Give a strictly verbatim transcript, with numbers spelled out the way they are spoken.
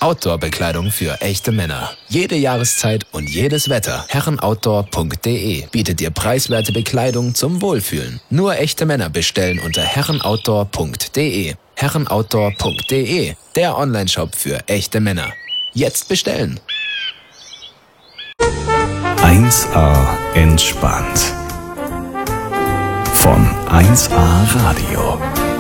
Outdoor-Bekleidung für echte Männer. Jede Jahreszeit und jedes Wetter. herrenoutdoor punkt de bietet dir preiswerte Bekleidung zum Wohlfühlen. Nur echte Männer bestellen unter herrenoutdoor punkt de. herrenoutdoor punkt de, der Onlineshop für echte Männer. Jetzt bestellen. eins A entspannt. Von eins A Radio.